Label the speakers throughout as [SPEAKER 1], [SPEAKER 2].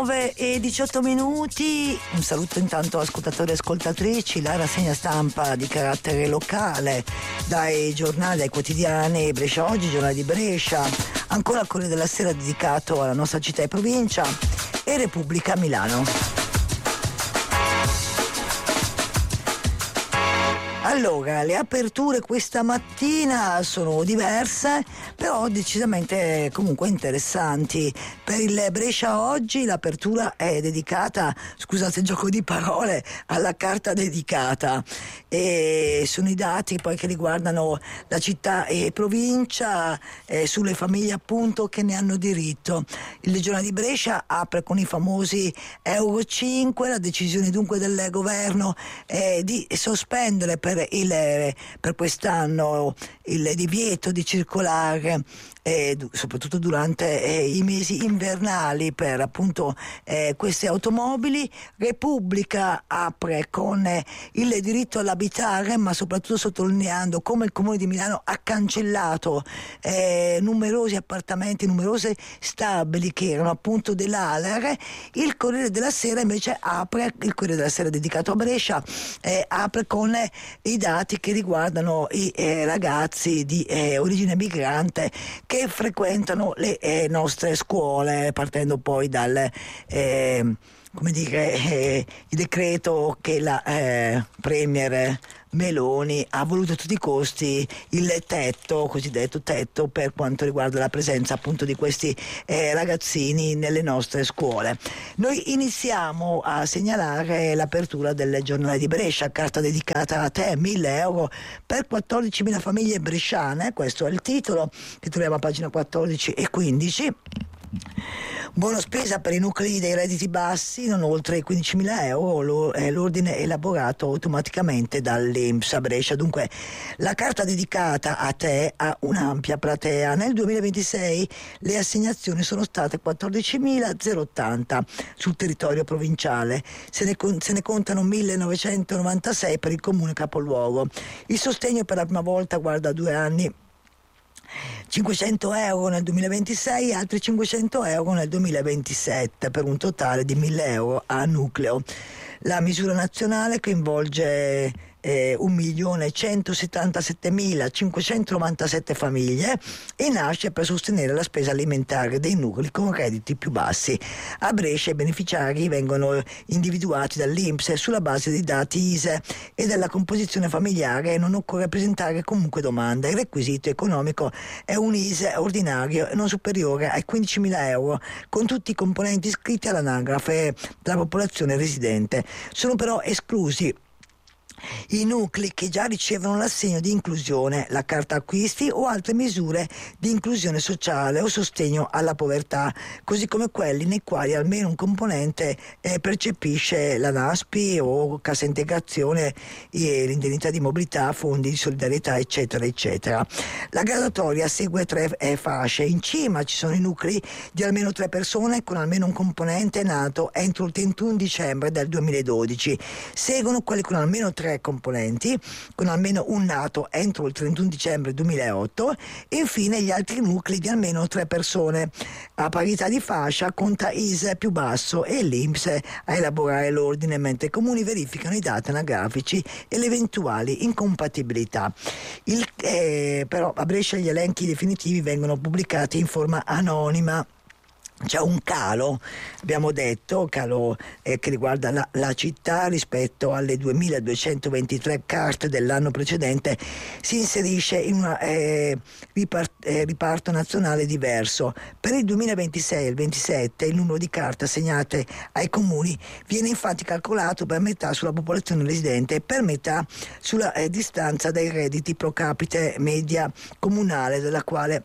[SPEAKER 1] 9:18. Un saluto intanto ascoltatori e ascoltatrici. La rassegna stampa di carattere locale dai giornali, dai quotidiani Brescia Oggi, Giornale di Brescia, ancora il Corriere della Sera dedicato alla nostra città e provincia e Repubblica Milano. Allora, le aperture questa mattina sono diverse, però decisamente comunque interessanti. Per il Brescia Oggi l'apertura è dedicata, scusate il gioco di parole, alla carta dedicata. E sono i dati poi che riguardano la città e provincia, sulle famiglie appunto che ne hanno diritto. Il Giornale di Brescia apre con i famosi Euro 5, la decisione dunque del governo è di sospendere per quest'anno il divieto di circolare soprattutto durante i mesi invernali per appunto queste automobili. Repubblica apre con il diritto all'abitare, ma soprattutto sottolineando come il Comune di Milano ha cancellato numerosi appartamenti, numerose stabili che erano appunto dell'ALER. Il Corriere della Sera invece apre, il Corriere della Sera dedicato a Brescia, apre con i dati che riguardano i ragazzi di origine migrante che frequentano le nostre scuole, partendo poi dal il decreto che la Premier Meloni ha voluto a tutti i costi, il tetto, cosiddetto tetto, per quanto riguarda la presenza appunto di questi ragazzini nelle nostre scuole. Noi iniziamo a segnalare l'apertura del Giornale di Brescia, carta dedicata a te, 1.000 euro per 14.000 famiglie bresciane, questo è il titolo che troviamo a pagina 14 e 15. Buona spesa per i nuclei dei redditi bassi, non oltre i 15.000 euro, l'ordine elaborato automaticamente dall'INPS a Brescia. Dunque la carta dedicata a te ha un'ampia platea. Nel 2026 le assegnazioni sono state 14.080 sul territorio provinciale, se ne contano 1.996 per il comune capoluogo. Il sostegno per la prima volta guarda 2 anni, 500 euro nel 2026 e altri 500 euro nel 2027, per un totale di 1.000 euro a nucleo. La misura nazionale coinvolge 1.177.597 famiglie e nasce per sostenere la spesa alimentare dei nuclei con redditi più bassi. A Brescia i beneficiari vengono individuati dall'INPS sulla base dei dati ISEE e della composizione familiare e non occorre presentare comunque domanda. Il requisito economico è un ISEE ordinario non superiore ai 15.000 euro con tutti i componenti iscritti all'anagrafe della popolazione residente. Sono però esclusi i nuclei che già ricevono l'assegno di inclusione, la carta acquisti o altre misure di inclusione sociale o sostegno alla povertà, così come quelli nei quali almeno un componente percepisce la NASPI o cassa integrazione, l'indennità di mobilità, fondi di solidarietà, eccetera, eccetera. La graduatoria segue 3 fasce. In cima ci sono i nuclei di almeno 3 persone con almeno un componente nato entro il 31 dicembre del 2012. Seguono quelli con almeno 3 componenti con almeno un nato entro il 31 dicembre 2008 e infine gli altri nuclei di almeno 3 persone. A parità di fascia conta ISEE più basso e l'INPS a elaborare l'ordine, mentre i comuni verificano i dati anagrafici e le eventuali incompatibilità. Però a Brescia gli elenchi definitivi vengono pubblicati in forma anonima. C'è un calo, abbiamo detto, che riguarda la città rispetto alle 2.223 carte dell'anno precedente, si inserisce in un riparto nazionale diverso. Per il 2026 e il 2027 il numero di carte assegnate ai comuni viene infatti calcolato per metà sulla popolazione residente e per metà sulla distanza dai redditi pro capite media comunale, della quale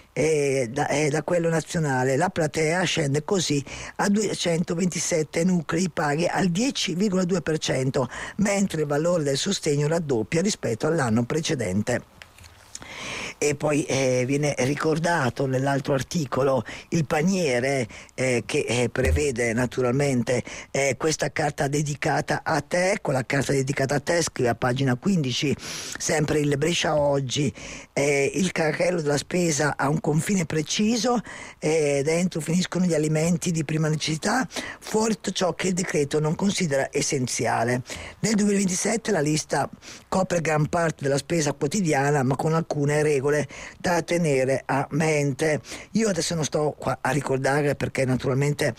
[SPEAKER 1] da quello nazionale. La platea scende così a 227 nuclei pari al 10,2%, mentre il valore del sostegno raddoppia rispetto all'anno precedente. e poi viene ricordato nell'altro articolo il paniere che prevede naturalmente questa carta dedicata a te. Con la carta dedicata a te, scrive a pagina 15 sempre il Brescia Oggi, il carrello della spesa ha un confine preciso, dentro finiscono gli alimenti di prima necessità, fuori tutto ciò che il decreto non considera essenziale. Nel 2027 la lista copre gran parte della spesa quotidiana, ma con alcune regole da tenere a mente. Io adesso non sto qua a ricordare, perché naturalmente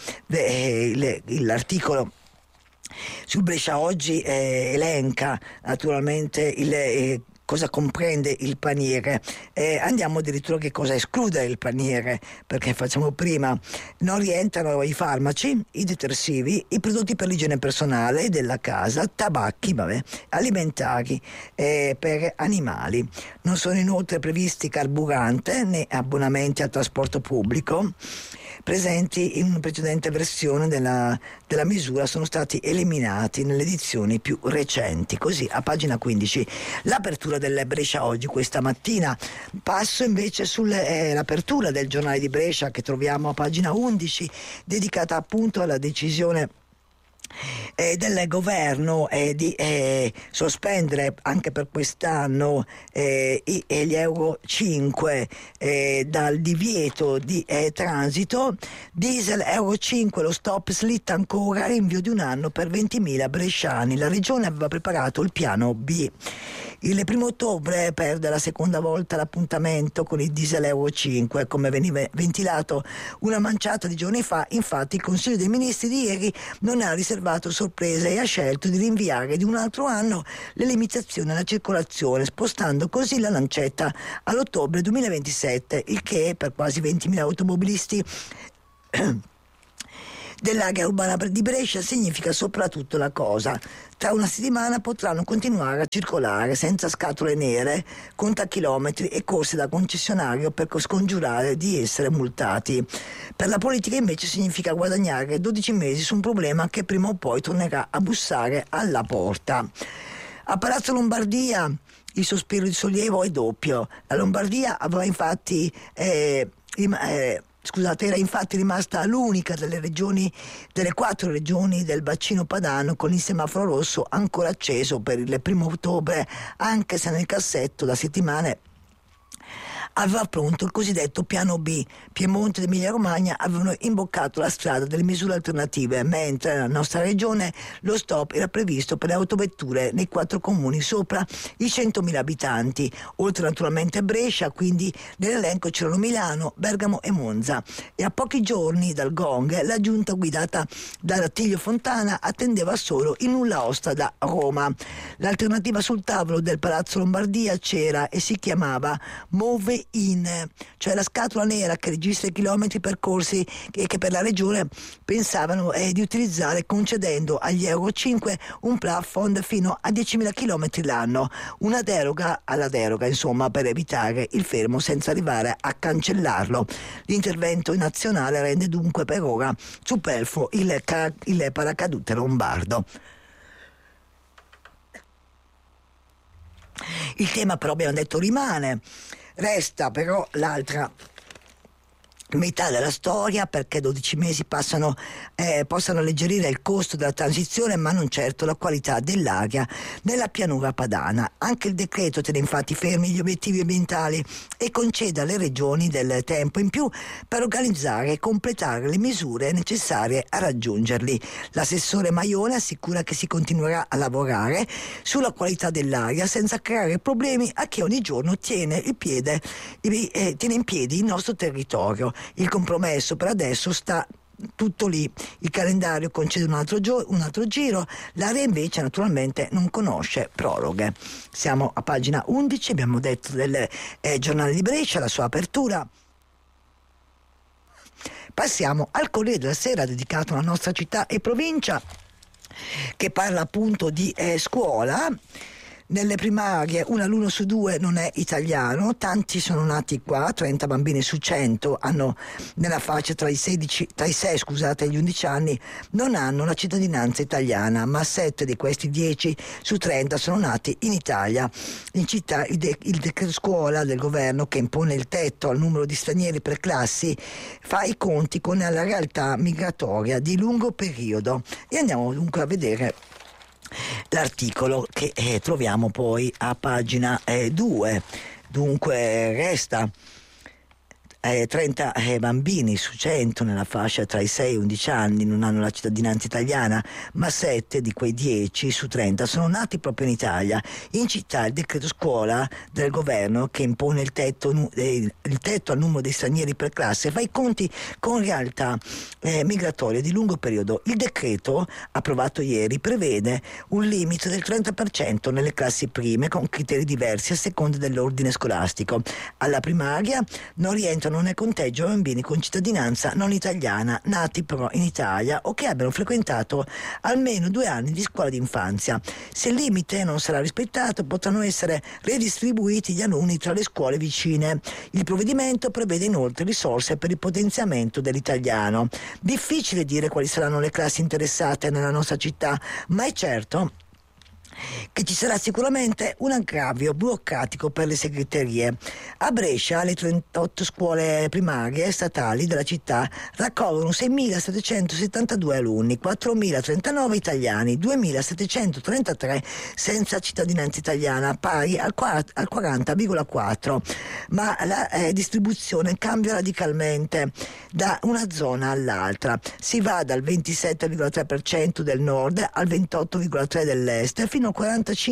[SPEAKER 1] l'articolo sul Brescia Oggi elenca naturalmente cosa comprende il paniere. Andiamo addirittura che cosa esclude il paniere, perché facciamo prima: non rientrano i farmaci, i detersivi, i prodotti per l'igiene personale della casa, tabacchi, alimentari per animali. Non sono inoltre previsti carburante né abbonamenti al trasporto pubblico presenti in una precedente versione della misura, sono stati eliminati nelle edizioni più recenti. Così a pagina 15 l'apertura del Brescia Oggi questa mattina. Passo invece sull'apertura del giornale di Brescia, che troviamo a pagina 11, dedicata appunto alla decisione del governo di sospendere anche per quest'anno gli Euro 5 dal divieto di transito. Diesel Euro 5, lo stop slitta ancora, rinvio di un anno per 20.000 bresciani. La regione aveva preparato il piano B. Il 1° ottobre perde la seconda volta l'appuntamento con il diesel Euro 5, come veniva ventilato una manciata di giorni fa. Infatti il Consiglio dei Ministri di ieri non ha riservato sorprese e ha scelto di rinviare di un altro anno le limitazioni alla circolazione, spostando così la lancetta all'ottobre 2027, il che per quasi 20.000 automobilisti dell'area urbana di Brescia significa soprattutto la cosa: tra una settimana potranno continuare a circolare senza scatole nere, contachilometri e corse da concessionario per scongiurare di essere multati. Per la politica invece significa guadagnare 12 mesi su un problema che prima o poi tornerà a bussare alla porta. A Palazzo Lombardia il sospiro di sollievo è doppio. La Lombardia aveva infatti era infatti rimasta l'unica delle 4 regioni del bacino padano con il semaforo rosso ancora acceso per il 1° ottobre, anche se nel cassetto da settimane aveva pronto il cosiddetto piano B. Piemonte ed Emilia Romagna avevano imboccato la strada delle misure alternative, mentre nella nostra regione lo stop era previsto per le autovetture nei 4 comuni sopra i 100.000 abitanti, oltre naturalmente Brescia. Quindi nell'elenco c'erano Milano, Bergamo e Monza. E a pochi giorni dal gong la giunta guidata da Attilio Fontana attendeva solo il nulla osta da Roma. L'alternativa sul tavolo del Palazzo Lombardia c'era e si chiamava Move In, cioè la scatola nera che registra i chilometri percorsi che per la regione pensavano di utilizzare, concedendo agli Euro 5 un plafond fino a 10.000 chilometri l'anno, una deroga alla deroga, insomma, per evitare il fermo senza arrivare a cancellarlo. L'intervento nazionale rende dunque per ora superfluo il paracadute lombardo. Il tema però, abbiamo detto, rimane. Resta però l'altra metà della storia, perché 12 mesi possano alleggerire il costo della transizione, ma non certo la qualità dell'aria nella pianura padana. Anche il decreto tiene infatti fermi gli obiettivi ambientali e concede alle regioni del tempo in più per organizzare e completare le misure necessarie a raggiungerli. L'assessore Maione assicura che si continuerà a lavorare sulla qualità dell'aria senza creare problemi a chi ogni giorno tiene in piedi il nostro territorio. Il compromesso per adesso sta tutto lì. Il calendario concede un altro giro, l'area invece naturalmente non conosce proroghe. Siamo a pagina 11, abbiamo detto del giornale di Brescia, la sua apertura. Passiamo al Corriere della Sera, dedicato alla nostra città e provincia, che parla appunto di scuola. nelle primarie un alunno su 2 non è italiano, tanti sono nati qua, 30 bambini su 100 hanno nella fascia tra i 6 e gli 11 anni non hanno la cittadinanza italiana, ma 7 di questi 10 su 30 sono nati in Italia. In città il decreto scuola del governo, che impone il tetto al numero di stranieri per classi, fa i conti con la realtà migratoria di lungo periodo. E andiamo dunque a vedere l'articolo che troviamo poi a pagina 2. Dunque resta 30 bambini su 100 nella fascia tra i 6 e 11 anni non hanno la cittadinanza italiana, ma 7 di quei 10 su 30 sono nati proprio in Italia. In città il decreto scuola del governo, che impone il tetto al numero dei stranieri per classe, fa i conti con realtà migratorie di lungo periodo. Il decreto, approvato ieri, prevede un limite del 30% nelle classi prime con criteri diversi a seconda dell'ordine scolastico. Alla primaria non rientrano nel conteggio bambini con cittadinanza non italiana, nati però in Italia o che abbiano frequentato almeno 2 anni di scuola d'infanzia. Se il limite non sarà rispettato, potranno essere redistribuiti gli alunni tra le scuole vicine. Il provvedimento prevede inoltre risorse per il potenziamento dell'italiano. Difficile dire quali saranno le classi interessate nella nostra città, ma è certo che ci sarà sicuramente un aggravio burocratico per le segreterie. A Brescia le 38 scuole primarie statali della città raccolgono 6.772 alunni, 4.039 italiani, 2.733 senza cittadinanza italiana, pari al 40,4%, ma la distribuzione cambia radicalmente da una zona all'altra. Si va dal 27,3% del nord al 28,3% dell'est, fino al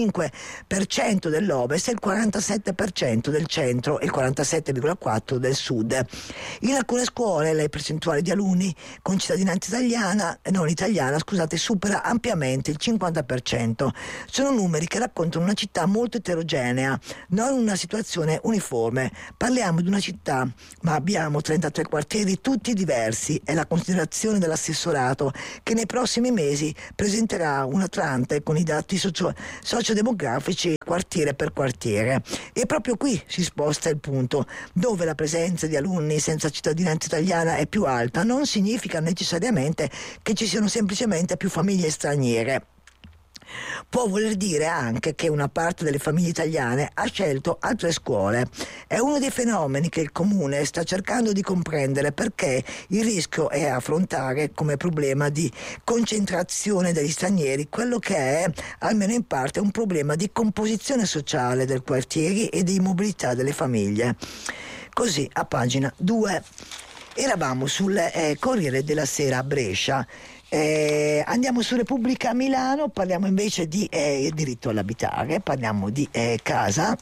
[SPEAKER 1] 45% dell'ovest e il 47% del centro e il 47,4% del sud. In alcune scuole le percentuali di alunni con cittadinanza non italiana, supera ampiamente il 50%. Sono numeri che raccontano una città molto eterogenea, non una situazione uniforme. Parliamo di una città, ma abbiamo 33 quartieri tutti diversi. È la considerazione dell'assessorato che nei prossimi mesi presenterà un Atlante con i dati sociodemografici quartiere per quartiere. E proprio qui si sposta il punto. Dove la presenza di alunni senza cittadinanza italiana è più alta non significa necessariamente che ci siano semplicemente più famiglie straniere. Può voler dire anche che una parte delle famiglie italiane ha scelto altre scuole. È uno dei fenomeni che il Comune sta cercando di comprendere, perché il rischio è affrontare come problema di concentrazione degli stranieri quello che è, almeno in parte, un problema di composizione sociale del quartiere e di mobilità delle famiglie. Così a pagina 2. Eravamo sul Corriere della Sera a Brescia. Andiamo su Repubblica a Milano, parliamo invece di diritto all'abitare, parliamo di casa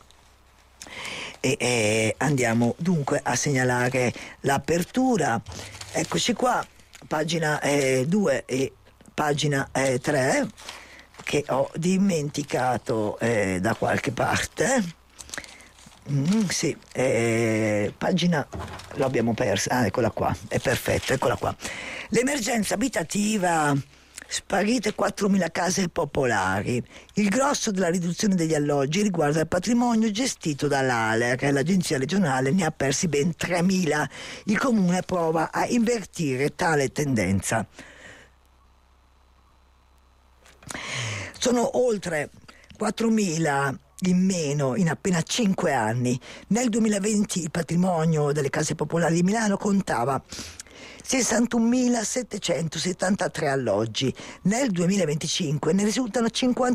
[SPEAKER 1] e andiamo dunque a segnalare l'apertura. Eccoci qua, pagina 2 e pagina 3, che ho dimenticato da qualche parte. Sì, pagina l'abbiamo persa, eccola qua, è perfetto, eccola qua. L'emergenza abitativa, sparite 4.000 case popolari. Il grosso della riduzione degli alloggi riguarda il patrimonio gestito dall'ALER, l'agenzia regionale ne ha persi ben 3.000. Il comune prova a invertire tale tendenza. Sono oltre 4.000 in meno in appena 5 anni. Nel 2020 il patrimonio delle case popolari di Milano contava 61.773 alloggi, nel 2025 ne risultano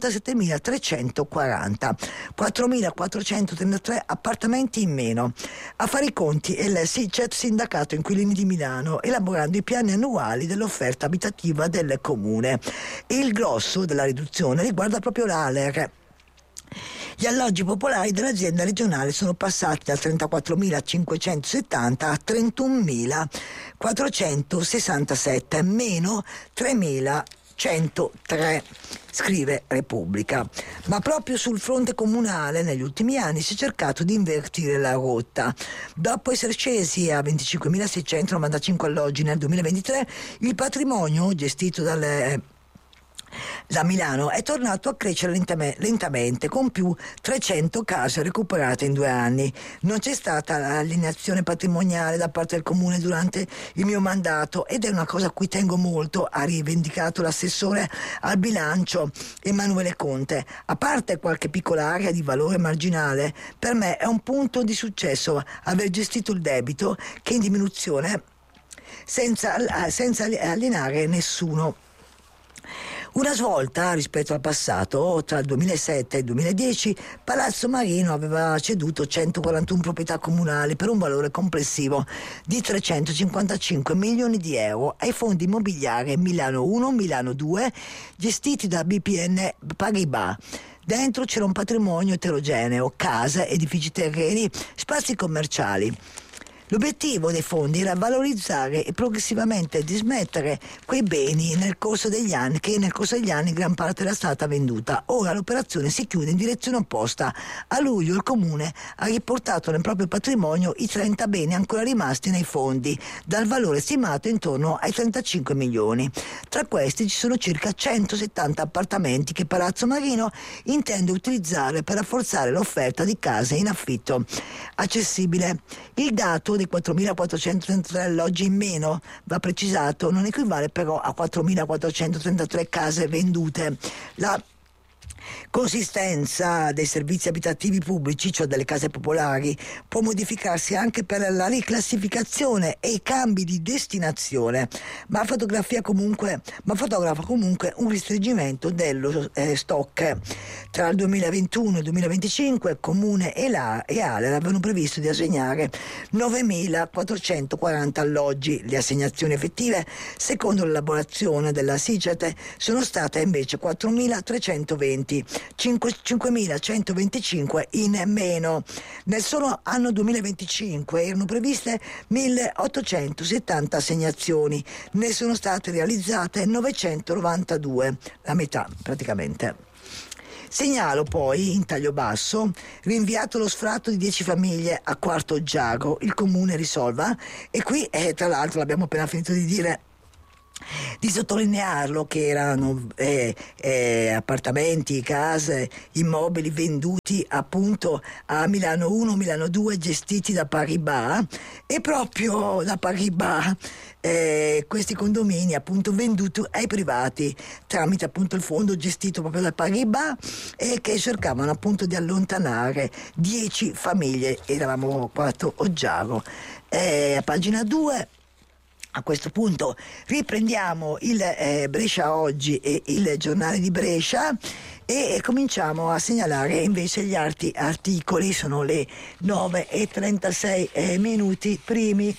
[SPEAKER 1] 57.340, 4.433 appartamenti in meno. A fare i conti è il SICET, Sindacato Inquilini di Milano, elaborando i piani annuali dell'offerta abitativa del comune. E il grosso della riduzione riguarda proprio l'ALER. Gli alloggi popolari dell'azienda regionale sono passati da 34.570 a 31.467, meno 3.103, scrive Repubblica. Ma proprio sul fronte comunale negli ultimi anni si è cercato di invertire la rotta. Dopo essere scesi a 25.695 alloggi nel 2023, il patrimonio gestito la Milano è tornato a crescere lentamente, con più 300 case recuperate in 2 anni. Non c'è stata l'alienazione patrimoniale da parte del comune durante il mio mandato, ed è una cosa a cui tengo molto, ha rivendicato l'assessore al bilancio Emanuele Conte. A parte qualche piccola area di valore marginale, per me è un punto di successo aver gestito il debito, che è in diminuzione, senza alienare nessuno. Una svolta rispetto al passato: tra il 2007 e il 2010 Palazzo Marino aveva ceduto 141 proprietà comunali per un valore complessivo di 355 milioni di euro ai fondi immobiliari Milano 1, Milano 2, gestiti da BPN Paribas. Dentro c'era un patrimonio eterogeneo: case, edifici terreni, spazi commerciali. L'obiettivo dei fondi era valorizzare e progressivamente dismettere quei beni nel corso degli anni, gran parte era stata venduta. Ora l'operazione si chiude in direzione opposta. A luglio il comune ha riportato nel proprio patrimonio i 30 beni ancora rimasti nei fondi, dal valore stimato intorno ai 35 milioni. Tra questi ci sono circa 170 appartamenti che Palazzo Marino intende utilizzare per rafforzare l'offerta di case in affitto accessibile. Il dato dei 4.433 alloggi in meno, va precisato, non equivale però a 4.433 case vendute. La consistenza dei servizi abitativi pubblici, cioè delle case popolari, può modificarsi anche per la riclassificazione e i cambi di destinazione, ma fotografa comunque un restringimento dello stock. Tra il 2021 e il 2025 Comune e ALER avevano previsto di assegnare 9.440 alloggi. Le assegnazioni effettive, secondo l'elaborazione della SICET, sono state invece 4.320, 5.125 in meno. Nel solo anno 2025 erano previste 1.870 assegnazioni, ne sono state realizzate 992, la metà praticamente. Segnalo poi, in taglio basso, rinviato lo sfratto di 10 famiglie a Quarto Oggiago, il comune risolva, e qui tra l'altro l'abbiamo appena finito di sottolinearlo, che erano appartamenti, case, immobili venduti appunto a Milano 1, Milano 2, gestiti da Paribas, e proprio da Paribas questi condomini appunto venduti ai privati tramite appunto il fondo gestito proprio da Paribas, e che cercavano appunto di allontanare 10 famiglie. Eravamo 4 Oggiago. A pagina 2 a questo punto riprendiamo il Brescia Oggi e il Giornale di Brescia, e cominciamo a segnalare invece gli altri articoli. Sono le 9:36 minuti primi.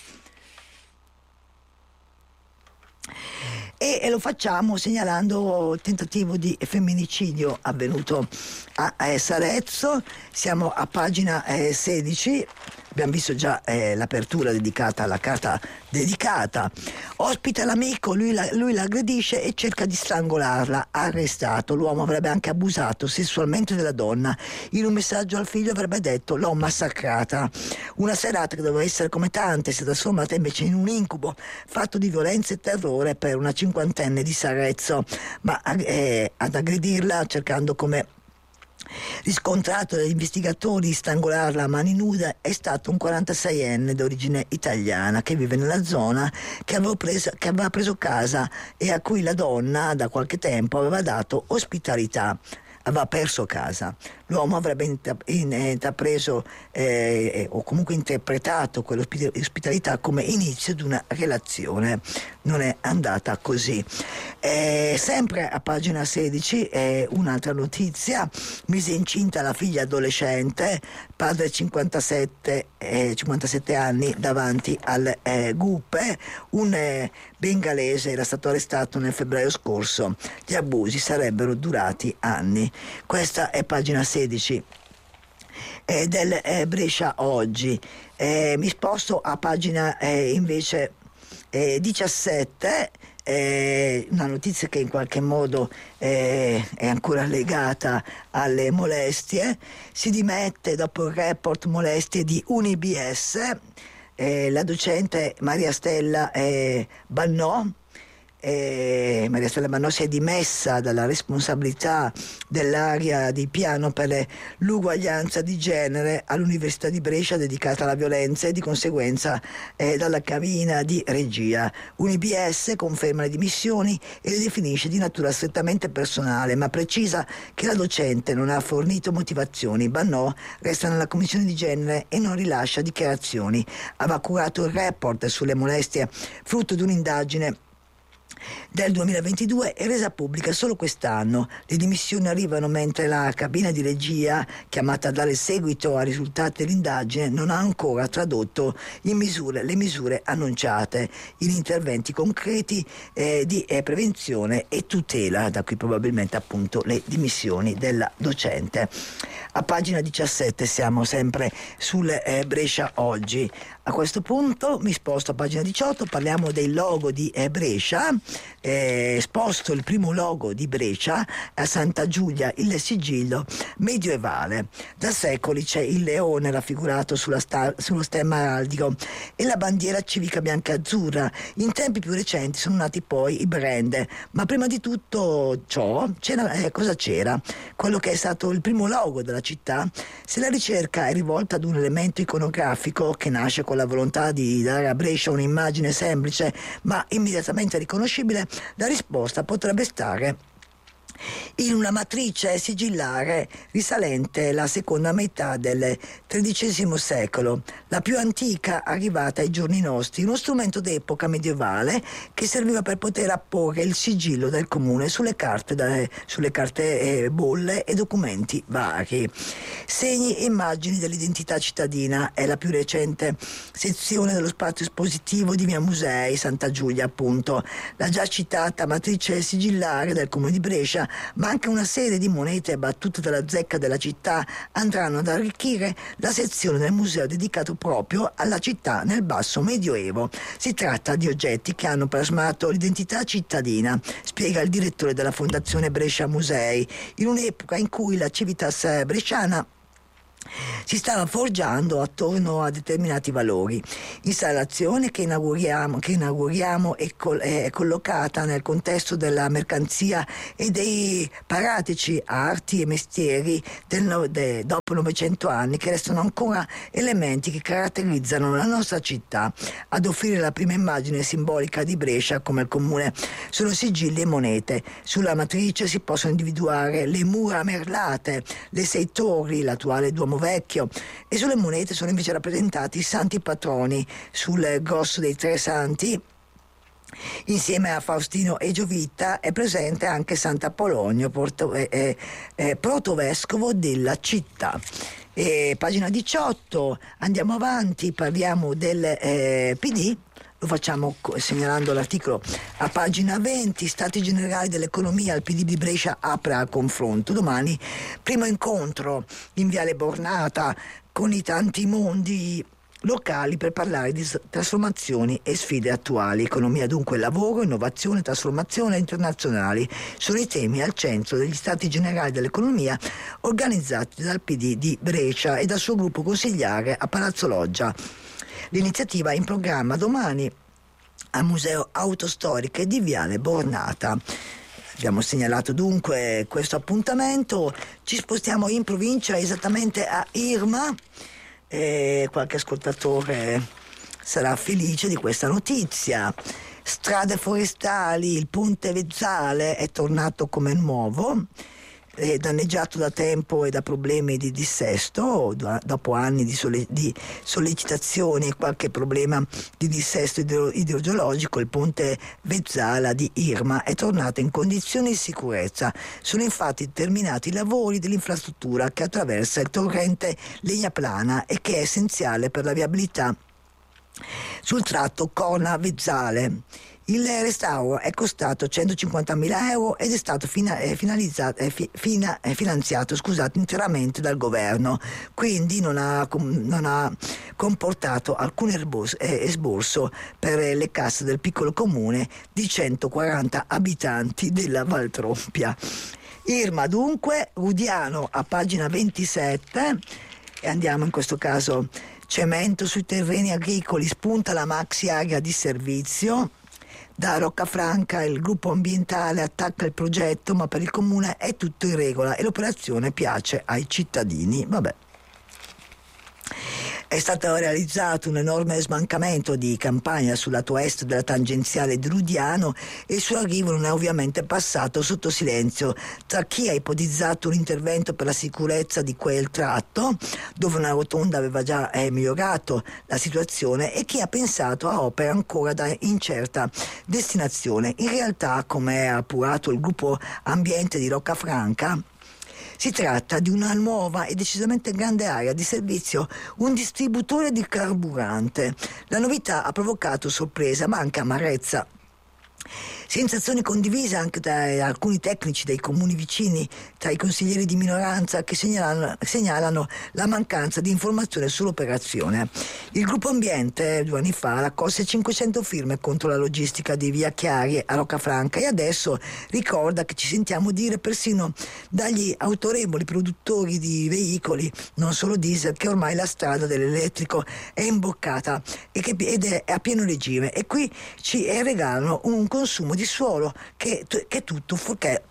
[SPEAKER 1] E lo facciamo segnalando il tentativo di femminicidio avvenuto a Sarezzo. Siamo a pagina 16. Abbiamo visto già l'apertura dedicata alla carta dedicata. Ospita l'amico, lui la aggredisce e cerca di strangolarla. Arrestato. L'uomo avrebbe anche abusato sessualmente della donna. In un messaggio al figlio avrebbe detto: l'ho massacrata. Una serata che doveva essere come tante si è trasformata invece in un incubo fatto di violenza e terrore per una cinquantenne di Sarezzo. Ma ad aggredirla, cercando, come riscontrato dagli investigatori, di strangolarla a mani nude, è stato un 46enne d'origine italiana che vive nella zona, che aveva preso casa e a cui la donna da qualche tempo aveva dato ospitalità. Aveva perso casa. L'uomo avrebbe intrapreso o comunque interpretato quell'ospitalità come inizio di una relazione. Non è andata così. Sempre a pagina 16 un'altra notizia: mise incinta la figlia adolescente, padre 57 anni davanti al GUP. Un bengalese era stato arrestato nel febbraio scorso. Gli abusi sarebbero durati anni. Questa è pagina 16 del Brescia Oggi. Mi sposto a pagina invece 17, una notizia che in qualche modo è ancora legata alle molestie. Si dimette dopo il report molestie di UniBS la docente Maria Stella Bannò. Maria Stella Mannò si è dimessa dalla responsabilità dell'area di piano per l'uguaglianza di genere all'Università di Brescia dedicata alla violenza e di conseguenza dalla cabina di regia. UniBS conferma le dimissioni e le definisce di natura strettamente personale, ma precisa che la docente non ha fornito motivazioni. Mannò resta nella commissione di genere e non rilascia dichiarazioni. Aveva curato il report sulle molestie frutto di un'indagine del 2022 e resa pubblica solo quest'anno. Le dimissioni arrivano mentre la cabina di regia, chiamata a dare seguito ai risultati dell'indagine, non ha ancora tradotto le misure annunciate in interventi concreti di prevenzione e tutela, da qui probabilmente appunto le dimissioni della docente. A pagina 17 siamo sempre sul Brescia Oggi. A questo punto mi sposto a pagina 18, parliamo del logo di Brescia. Esposto il primo logo di Brescia a Santa Giulia, il sigillo medievale. Da secoli c'è il leone raffigurato sullo stemma araldico e la bandiera civica bianca e azzurra. In tempi più recenti sono nati poi i brand, ma prima di tutto ciò cosa c'era? Quello che è stato il primo logo della città. Se la ricerca è rivolta ad un elemento iconografico che nasce con la volontà di dare a Brescia un'immagine semplice ma immediatamente riconoscibile, la risposta potrebbe stare in una matrice sigillare risalente alla seconda metà del XIII secolo, la più antica arrivata ai giorni nostri, uno strumento d'epoca medievale che serviva per poter apporre il sigillo del comune sulle carte bolle e documenti vari. Segni e immagini dell'identità cittadina è la più recente sezione dello spazio espositivo di Via Musei, Santa Giulia appunto. La già citata matrice sigillare del comune di Brescia, ma anche una serie di monete battute dalla zecca della città andranno ad arricchire la sezione del museo dedicato proprio alla città nel basso medioevo. Si tratta di oggetti che hanno plasmato l'identità cittadina, spiega il direttore della Fondazione Brescia Musei, in un'epoca in cui la civitas bresciana si stava forgiando attorno a determinati valori. Installazione che inauguriamo è collocata nel contesto della mercanzia e dei pratici arti e mestieri dopo 900 anni, che restano ancora elementi che caratterizzano la nostra città. Ad offrire la prima immagine simbolica di Brescia come il comune sono sigilli e monete. Sulla matrice si possono individuare le mura merlate, le 6 torri, l'attuale Duomo Vecchio, e sulle monete sono invece rappresentati i santi patroni. Sul grosso dei 3 santi, insieme a Faustino e Giovita, è presente anche Sant'Apollonio, protovescovo della città. Pagina 18, andiamo avanti, parliamo del PD. Lo facciamo segnalando l'articolo a pagina 20, Stati Generali dell'Economia, il PD di Brescia apre al confronto. Domani primo incontro in Viale Bornata con i tanti mondi locali per parlare di trasformazioni e sfide attuali. Economia dunque, lavoro, innovazione, trasformazione internazionali sono i temi al centro degli Stati Generali dell'Economia organizzati dal PD di Brescia e dal suo gruppo consigliare a Palazzo Loggia. L'iniziativa è in programma domani al Museo Autostoriche di Viale Bornata. Abbiamo segnalato dunque questo appuntamento. Ci spostiamo in provincia, esattamente a Irma. Qualche ascoltatore sarà felice di questa notizia. Strade forestali, il ponte Vezzale è tornato come nuovo, danneggiato da tempo e da problemi di dissesto. Dopo anni di sollecitazioni e qualche problema di dissesto idrogeologico, il ponte Vezzala di Irma è tornato in condizioni di sicurezza. Sono infatti terminati i lavori dell'infrastruttura che attraversa il torrente Legnaplana e che è essenziale per la viabilità sul tratto Corna-Vezzale. Il restauro è costato 150.000 euro ed è stato finanziato interamente dal governo, quindi non ha comportato alcun esborso per le casse del piccolo comune di 140 abitanti della Valtrompia. Irma dunque, Rudiano a pagina 27, e andiamo in questo caso cemento sui terreni agricoli, spunta la maxi area di servizio. Da Roccafranca il gruppo ambientale attacca il progetto, ma per il comune è tutto in regola e l'operazione piace ai cittadini. Vabbè. È stato realizzato un enorme smancamento di campagna sul lato est della tangenziale di Rudiano e il suo arrivo non è ovviamente passato sotto silenzio tra chi ha ipotizzato un intervento per la sicurezza di quel tratto, dove una rotonda aveva già migliorato la situazione, e chi ha pensato a opere ancora da incerta destinazione. In realtà, come ha appurato il gruppo ambiente di Roccafranca, si tratta di una nuova e decisamente grande area di servizio, un distributore di carburante. La novità ha provocato sorpresa ma anche amarezza. Sensazione condivisa anche da alcuni tecnici dei comuni vicini, tra i consiglieri di minoranza, che segnalano la mancanza di informazione sull'operazione. Il gruppo ambiente 2 anni fa raccolse 500 firme contro la logistica di Via Chiari a Roccafranca e adesso ricorda che ci sentiamo dire persino dagli autorevoli produttori di veicoli, non solo diesel, che ormai la strada dell'elettrico è imboccata ed è a pieno regime, e qui ci regalano un consumo di suolo che è tutto fuorché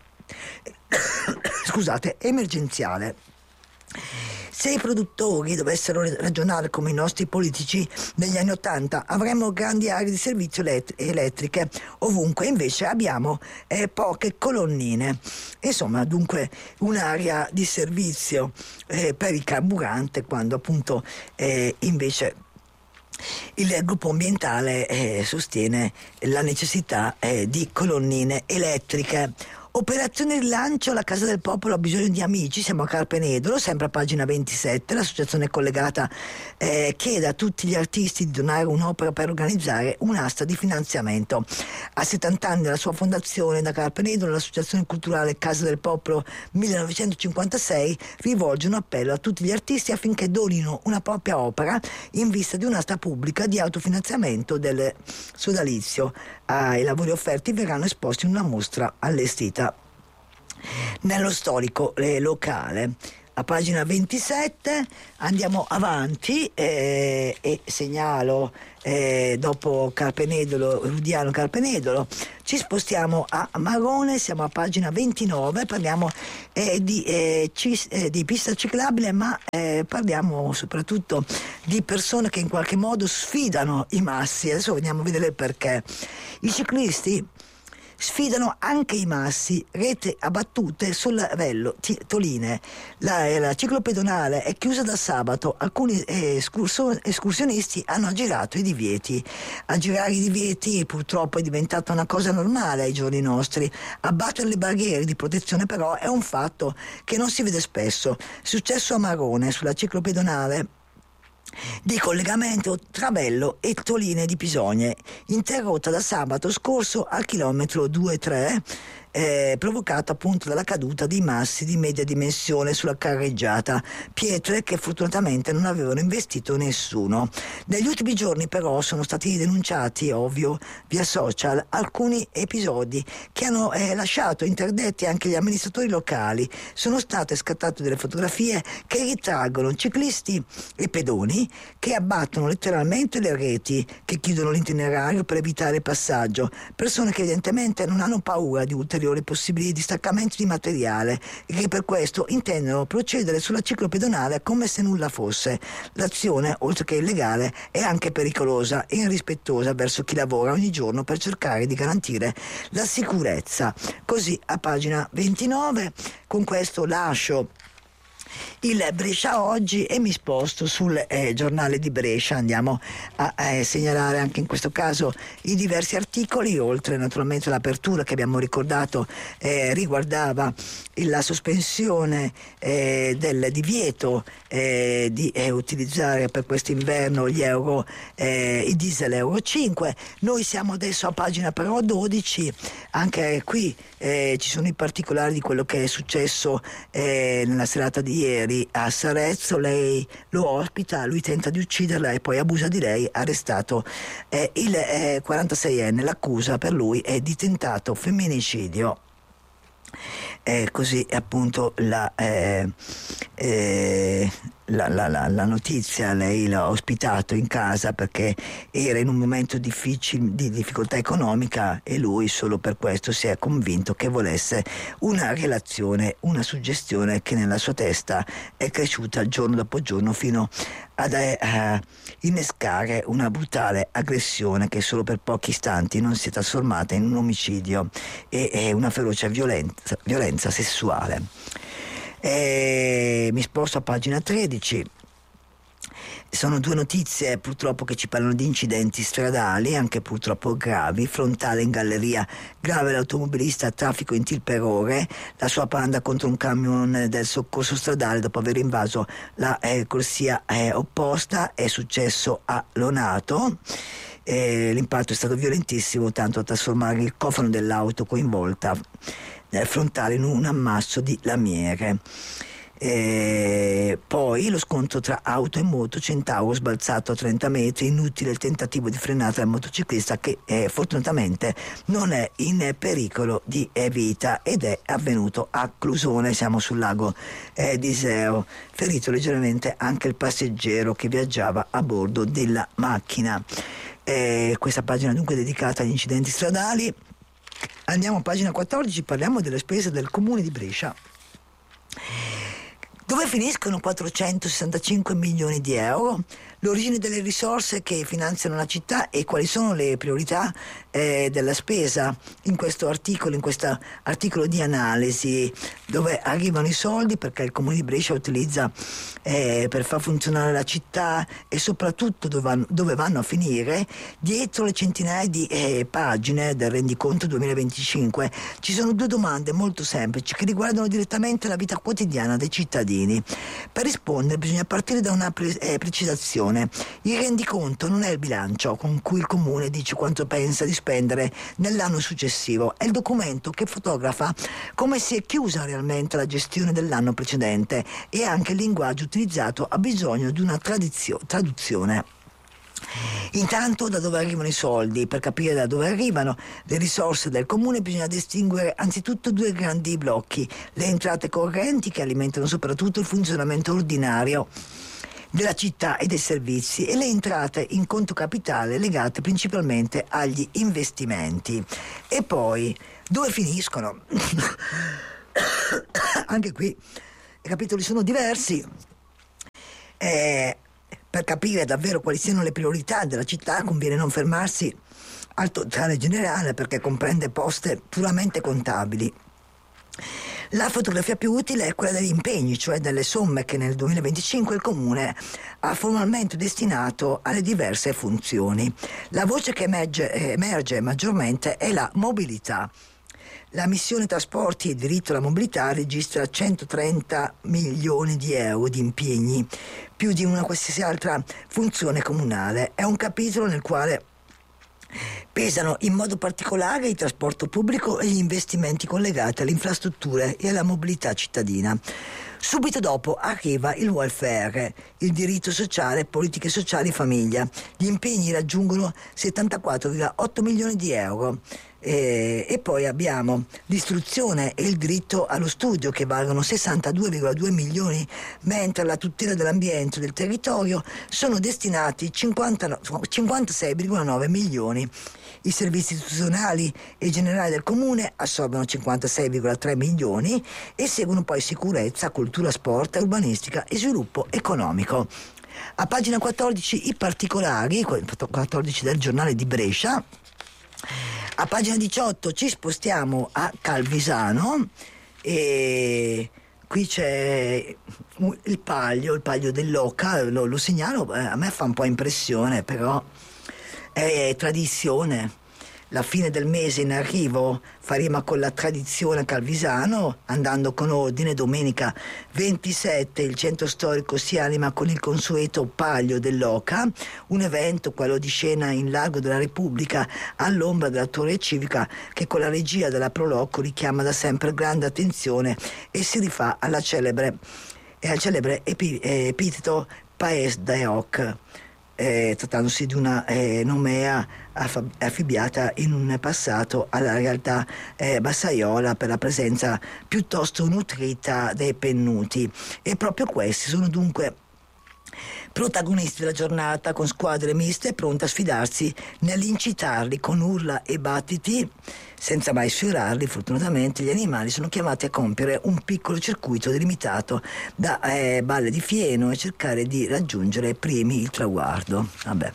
[SPEAKER 1] scusate, emergenziale. Se i produttori dovessero ragionare come i nostri politici negli anni '80, avremmo grandi aree di servizio elettriche ovunque, invece abbiamo poche colonnine. Insomma, dunque un'area di servizio per il carburante, quando appunto invece il gruppo ambientale sostiene la necessità di colonnine elettriche. Operazione rilancio, la Casa del Popolo ha bisogno di amici, siamo a Carpenedolo, sempre a pagina 27, l'associazione collegata chiede a tutti gli artisti di donare un'opera per organizzare un'asta di finanziamento. A 70 anni dalla sua fondazione da Carpenedolo, l'associazione culturale Casa del Popolo 1956 rivolge un appello a tutti gli artisti affinché donino una propria opera in vista di un'asta pubblica di autofinanziamento del sodalizio. I lavori offerti verranno esposti in una mostra allestita nello storico locale. A pagina 27 andiamo avanti e segnalo dopo Carpenedolo, Rudiano Carpenedolo, ci spostiamo a Marone, siamo a pagina 29, parliamo di pista ciclabile, ma parliamo soprattutto di persone che in qualche modo sfidano i massi. Adesso veniamo a vedere il perché. I ciclisti sfidano anche i massi, rete abbattute sul Ravello Toline. La ciclopedonale è chiusa da sabato, alcuni escursionisti hanno aggirato i divieti. Aggirare i divieti purtroppo è diventata una cosa normale ai giorni nostri. Abbattere le barriere di protezione però è un fatto che non si vede spesso. È successo a Marone, sulla ciclopedonale di collegamento tra Vello e Toline di Pisogne, interrotta da sabato scorso al chilometro 2,3, provocato appunto dalla caduta di massi di media dimensione sulla carreggiata, pietre che fortunatamente non avevano investito nessuno. Negli ultimi giorni però sono stati denunciati, ovvio, via social, alcuni episodi che hanno lasciato interdetti anche gli amministratori locali. Sono state scattate delle fotografie che ritraggono ciclisti e pedoni che abbattono letteralmente le reti, che chiudono l'itinerario per evitare il passaggio, persone che evidentemente non hanno paura di ulteriori possibili distaccamenti di materiale e che per questo intendono procedere sulla ciclopedonale come se nulla fosse. L'azione, oltre che illegale, è anche pericolosa e irrispettosa verso chi lavora ogni giorno per cercare di garantire la sicurezza. Così a pagina 29, con questo lascio il Brescia Oggi e mi sposto sul giornale di Brescia. Andiamo a segnalare anche in questo caso i diversi articoli, oltre naturalmente all'apertura che abbiamo ricordato riguardava la sospensione del divieto di utilizzare per quest'inverno i diesel Euro 5. Noi siamo adesso a pagina però 12, anche qui ci sono i particolari di quello che è successo nella serata di ieri a Sarezzo. Lei lo ospita, lui tenta di ucciderla e poi abusa di lei, arrestato il 46enne. L'accusa per lui è di tentato femminicidio. Così appunto la la notizia, lei l'ha ospitato in casa perché era in un momento difficile, di difficoltà economica, e lui solo per questo si è convinto che volesse una relazione, una suggestione che nella sua testa è cresciuta giorno dopo giorno fino ad innescare una brutale aggressione che solo per pochi istanti non si è trasformata in un omicidio e una feroce violenza sessuale. Mi sposto a pagina 13. Sono due notizie purtroppo che ci parlano di incidenti stradali, anche purtroppo gravi. Frontale in galleria, grave l'automobilista, traffico in tir per ore, la sua Panda contro un camion del soccorso stradale dopo aver invaso la corsia opposta. È successo a Lonato. L'impatto è stato violentissimo, tanto da trasformare il cofano dell'auto coinvolta frontale in un ammasso di lamiere. Poi lo scontro tra auto e moto, Centauro sbalzato a 30 metri, inutile il tentativo di frenata del motociclista che fortunatamente non è in pericolo di vita, ed è avvenuto a Clusone, siamo sul lago di Iseo. Ferito leggermente anche il passeggero che viaggiava a bordo della macchina. Questa pagina dunque è dedicata agli incidenti stradali. Andiamo a pagina 14, parliamo delle spese del comune di Brescia. Dove finiscono 465 milioni di euro? L'origine delle risorse che finanziano la città e quali sono le priorità della spesa in questo articolo di analisi, dove arrivano i soldi, perché il Comune di Brescia utilizza per far funzionare la città, e soprattutto dove vanno a finire. Dietro le centinaia di pagine del rendiconto 2025 ci sono due domande molto semplici che riguardano direttamente la vita quotidiana dei cittadini. Per rispondere bisogna partire da una precisazione. Il rendiconto non è il bilancio con cui il comune dice quanto pensa di spendere nell'anno successivo, è il documento che fotografa come si è chiusa realmente la gestione dell'anno precedente, e anche il linguaggio utilizzato ha bisogno di una traduzione. Intanto, da dove arrivano i soldi? Per capire da dove arrivano le risorse del comune bisogna distinguere anzitutto due grandi blocchi: le entrate correnti, che alimentano soprattutto il funzionamento ordinario della città e dei servizi, e le entrate in conto capitale legate principalmente agli investimenti. E poi dove finiscono? Anche qui i capitoli sono diversi. Per capire davvero quali siano le priorità della città conviene non fermarsi al totale generale, perché comprende poste puramente contabili. La fotografia più utile è quella degli impegni, cioè delle somme che nel 2025 il Comune ha formalmente destinato alle diverse funzioni. La voce che emerge maggiormente è la mobilità. La missione trasporti e diritto alla mobilità registra 130 milioni di euro di impegni, più di una qualsiasi altra funzione comunale. È un capitolo nel quale pesano in modo particolare il trasporto pubblico e gli investimenti collegati alle infrastrutture e alla mobilità cittadina. Subito dopo arriva il welfare, il diritto sociale, politiche sociali, famiglia. Gli impegni raggiungono 74,8 milioni di euro. E poi abbiamo l'istruzione e il diritto allo studio, che valgono 62,2 milioni, mentre alla tutela dell'ambiente e del territorio sono destinati 56,9 milioni. I servizi istituzionali e generali del comune assorbono 56,3 milioni e seguono poi sicurezza, cultura, sport, urbanistica e sviluppo economico. A pagina 14 i particolari, 14 del giornale di Brescia. A pagina 18 ci spostiamo a Calvisano, e qui c'è il palio dell'Oca, lo segnalo, a me fa un po' impressione, però è tradizione. La fine del mese in arrivo faremo con la tradizione a Calvisano, andando con ordine. Domenica 27 il centro storico si anima con il consueto Palio dell'Oca, un evento, quello di scena in Largo della Repubblica all'ombra della Torre Civica, che con la regia della Proloco richiama da sempre grande attenzione e si rifà al celebre epiteto Paes de Hoc, trattandosi di una nomea affibbiata in un passato alla realtà bassaiola per la presenza piuttosto nutrita dei pennuti. E proprio questi sono dunque protagonisti della giornata con squadre miste pronte a sfidarsi nell'incitarli con urla e battiti. Senza mai sfiorarli, fortunatamente gli animali sono chiamati a compiere un piccolo circuito delimitato da balle di fieno e cercare di raggiungere primi il traguardo. Vabbè.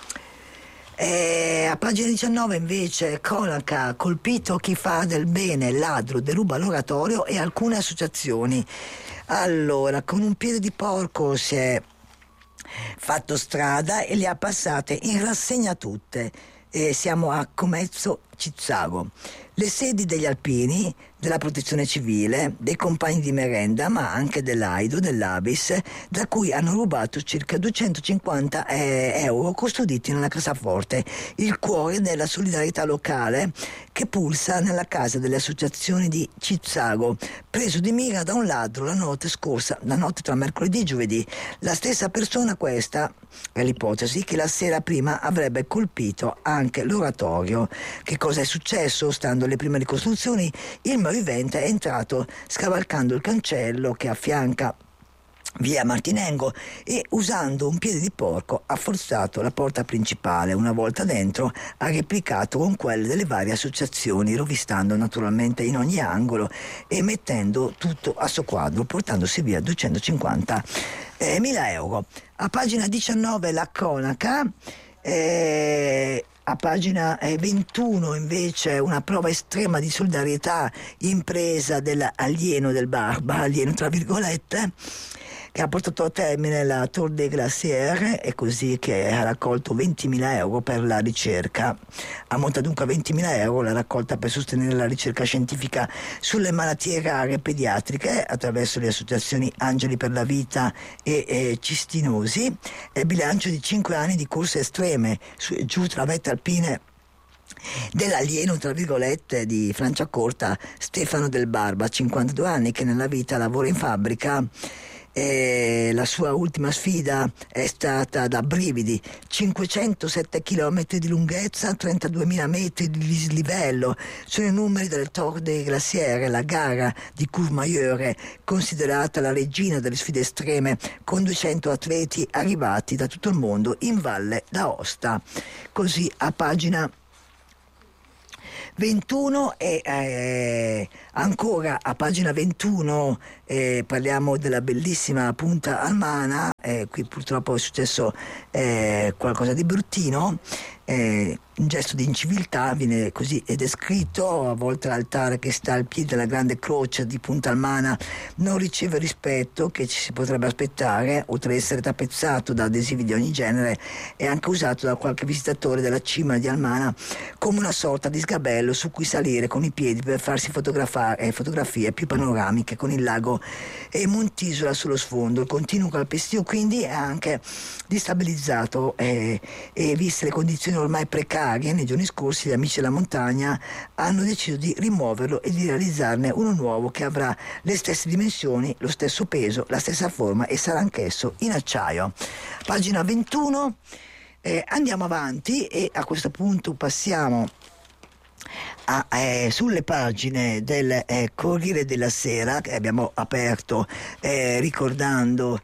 [SPEAKER 1] A pagina 19 invece cronaca: colpito chi fa del bene, ladro, deruba l'oratorio e alcune associazioni. Allora, con un piede di porco si è fatto strada e le ha passate in rassegna tutte. Siamo a Comezzo Cizzago. Le sedi degli alpini, della protezione civile, dei compagni di merenda, ma anche dell'Aido, dell'Abis, da cui hanno rubato circa 250 euro custoditi nella cassaforte, il cuore della solidarietà locale che pulsa nella casa delle associazioni di Cizzago, preso di mira da un ladro la notte scorsa, la notte tra mercoledì e giovedì. La stessa persona, questa è l'ipotesi, che la sera prima avrebbe colpito anche l'oratorio. Che cosa è successo? Stando alle prime ricostruzioni, il malvivente è entrato scavalcando il cancello che affianca via Martinengo e, usando un piede di porco, ha forzato la porta principale. Una volta dentro ha replicato con quelle delle varie associazioni, rovistando naturalmente in ogni angolo e mettendo tutto a soqquadro, portandosi via 250 mila euro. A pagina 19 la cronaca. A pagina 21 invece una prova estrema di solidarietà impresa dell'alieno del Barba, alieno tra virgolette, che ha portato a termine la Tour des Glaciers, e così che ha raccolto 20.000 euro per la ricerca. Ammonta dunque a 20.000 euro la raccolta per sostenere la ricerca scientifica sulle malattie rare pediatriche attraverso le associazioni Angeli per la Vita e Cistinosi. Il bilancio di 5 anni di corse estreme giù tra vette alpine dell'alieno tra virgolette di Franciacorta, Stefano del Barba, 52 anni, che nella vita lavora in fabbrica. La sua ultima sfida è stata da brividi: 507 km di lunghezza, 32.000 metri di dislivello. Sono i numeri del Tour des Glaciers, la gara di Courmayeur, considerata la regina delle sfide estreme, con 200 atleti arrivati da tutto il mondo in Valle d'Aosta. Così a pagina 21 e ancora a pagina 21 parliamo della bellissima Punta Almana. Qui purtroppo è successo qualcosa di bruttino. Un gesto di inciviltà viene così descritto: a volte l'altare che sta al piede della grande croce di Punta Almana non riceve il rispetto che ci si potrebbe aspettare. Oltre ad essere tappezzato da adesivi di ogni genere, è anche usato da qualche visitatore della cima di Almana come una sorta di sgabello su cui salire con i piedi per farsi fotografie più panoramiche con il lago e Montisola sullo sfondo. Il continuo calpestio quindi è anche destabilizzato e viste le condizioni ormai precarie, nei giorni scorsi gli amici della montagna hanno deciso di rimuoverlo e di realizzarne uno nuovo che avrà le stesse dimensioni, lo stesso peso, la stessa forma e sarà anch'esso in acciaio. Pagina 21. Andiamo avanti e a questo punto passiamo sulle pagine del Corriere della Sera, che abbiamo aperto ricordando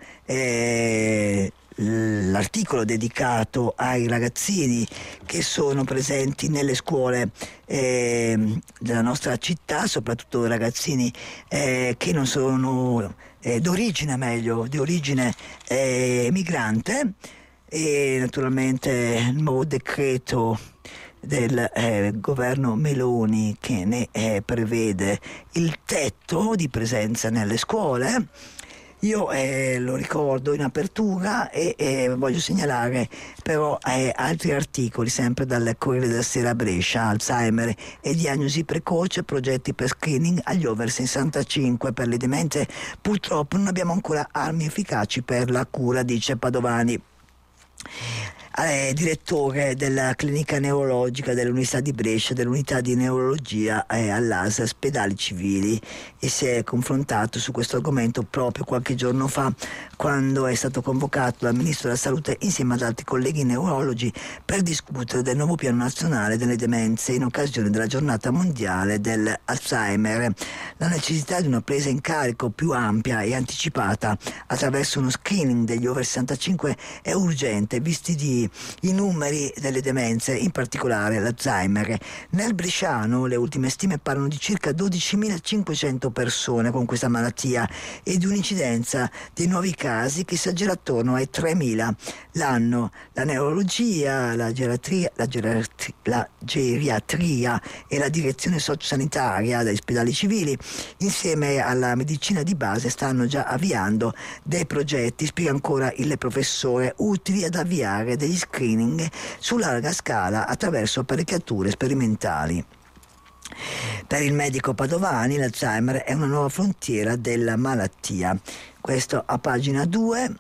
[SPEAKER 1] l'articolo dedicato ai ragazzini che sono presenti nelle scuole della nostra città, soprattutto ragazzini che non sono di origine migrante. E naturalmente il nuovo decreto del governo Meloni che ne prevede il tetto di presenza nelle scuole. Io lo ricordo in apertura e voglio segnalare però altri articoli sempre dal Corriere della Sera Brescia: Alzheimer e diagnosi precoce, progetti per screening agli over 65. Per le demenze purtroppo non abbiamo ancora armi efficaci per la cura, dice Padovani. direttore della clinica neurologica dell'Università di Brescia, dell'unità di neurologia all'ASL Ospedali Civili, e si è confrontato su questo argomento proprio qualche giorno fa, quando è stato convocato dal Ministro della Salute insieme ad altri colleghi neurologi per discutere del nuovo piano nazionale delle demenze in occasione della giornata mondiale dell'Alzheimer. La necessità di una presa in carico più ampia e anticipata attraverso uno screening degli over 65 è urgente, visti i numeri delle demenze, in particolare l'Alzheimer. Nel bresciano le ultime stime parlano di circa 12.500 persone con questa malattia e di un'incidenza dei nuovi casi che si aggira attorno ai 3.000 l'anno. La neurologia, la geriatria e la direzione sociosanitaria degli ospedali civili, insieme alla medicina di base, stanno già avviando dei progetti, spiega ancora il professore, utili ad avviare degli screening su larga scala attraverso apparecchiature sperimentali. Per il medico Padovani l'Alzheimer è una nuova frontiera della malattia. Questo a pagina 2.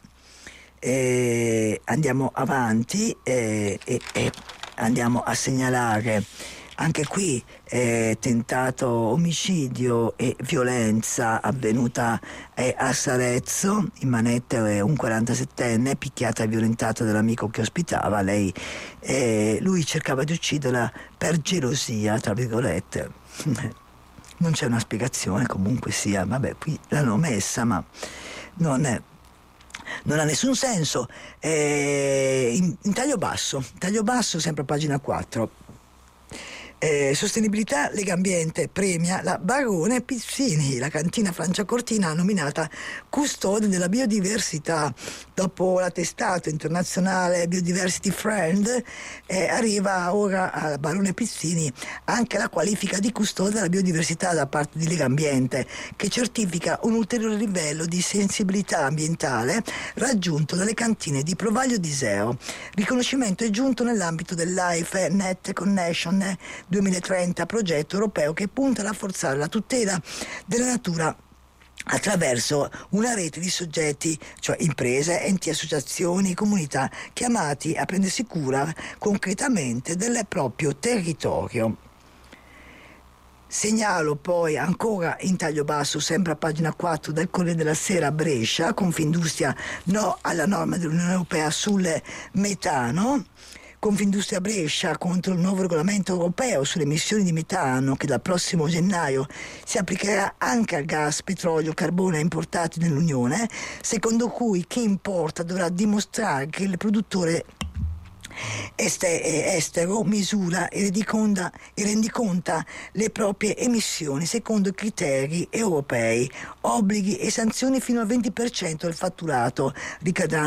[SPEAKER 1] Andiamo avanti e andiamo a segnalare anche qui tentato omicidio e violenza avvenuta a Sarezzo. In manetta un 47enne picchiata e violentata dall'amico che ospitava lei. Lui cercava di ucciderla per gelosia, tra virgolette. Non c'è una spiegazione, comunque sia, vabbè, qui l'hanno messa, ma non ha nessun senso. In taglio basso, sempre a pagina 4. Sostenibilità, Lega Ambiente premia la Barone Pizzini, la cantina Franciacortina nominata custode della biodiversità. Dopo l'attestato internazionale Biodiversity Friend arriva ora alla Barone Pizzini anche la qualifica di custode della biodiversità da parte di Lega Ambiente, che certifica un ulteriore livello di sensibilità ambientale raggiunto dalle cantine di Provaglio di Seo. Riconoscimento è giunto nell'ambito del Life Net Connection 2030, progetto europeo che punta a rafforzare la tutela della natura attraverso una rete di soggetti, cioè imprese, enti, associazioni, comunità, chiamati a prendersi cura concretamente del proprio territorio. Segnalo poi ancora in taglio basso, sempre a pagina 4 del Corriere della Sera, Brescia, Confindustria no alla norma dell'Unione Europea sul metano. Confindustria Brescia contro il nuovo regolamento europeo sulle emissioni di metano che dal prossimo gennaio si applicherà anche al gas, petrolio, carbone importati nell'Unione, secondo cui chi importa dovrà dimostrare che il produttore estero misura e rendiconta le proprie emissioni secondo criteri europei. Obblighi e sanzioni fino al 20% del fatturato ricadranno